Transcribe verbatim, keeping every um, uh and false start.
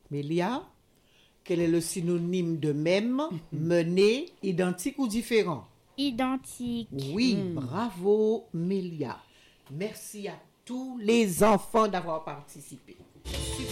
Mélia, quel est le synonyme de même, mener, identique ou différent? Identique. Oui, mm. Bravo Mélia. Merci à tous les enfants d'avoir participé.